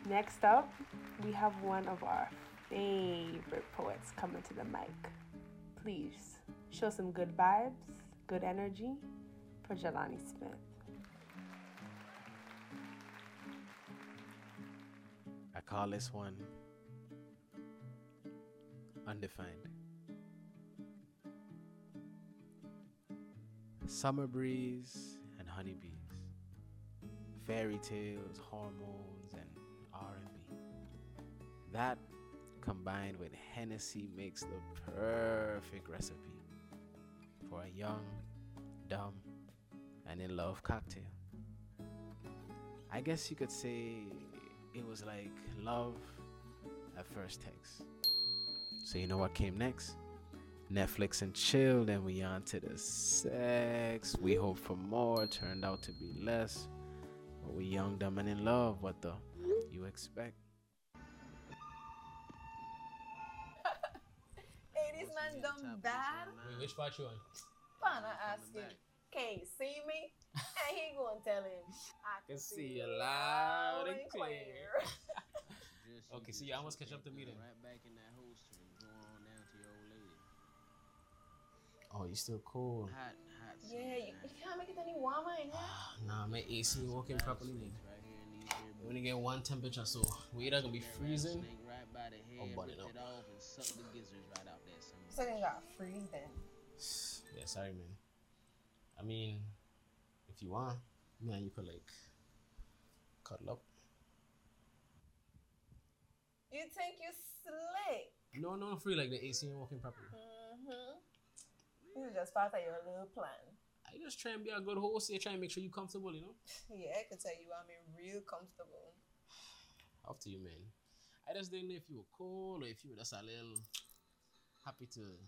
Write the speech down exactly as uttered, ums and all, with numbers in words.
Next up, we have one of our favorite poets coming to the mic. Please show some good vibes, good energy for Jelani Smith. I call this one Undefined. Summer breeze and honeybees, fairy tales, hormones, and R and B. That combined with Hennessy makes the perfect recipe for a young, dumb, and in love cocktail. I guess you could say it was like love at first text. So you know what came next? Netflix and chill, then we on to the sex. We hope for more, turned out to be less. But we young, dumb, and in love. What the you expect? Hey, this man done bad. Wait, which part you on? Pana ask him, can you see me? And he gonna tell him, I can see you loud and clear. Okay, see, I almost catch up to me then. Right back in that holster and go on down to your old lady. Oh, you still cool? Hot, hot. Yeah, you, you can't make it any warmer in here. Nah, my A C working properly. Man. Right here in these here We only get one temperature, so we either gonna be freezing. snake right by the head, Oh, burn rip it it up. off and suck the gizzards right out there somewhere. So you got freeze then. Yeah, sorry, man. I mean, if you want, man, you could like cuddle up. You think you slick? No, no, free like the A C ain't working properly. Mm-hmm. This is just part of your little plan. I just try and be a good host. I try and make sure you comfortable, you know. Yeah, I could tell you I'm real comfortable. Up to you, man. I just didn't know if you were cold or if you were just a little happy to